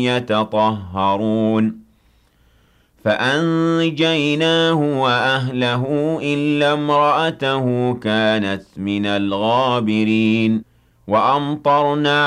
يتطهرون فأنجيناه وأهله إلا امرأته كانت من الغابرين وأمطرنا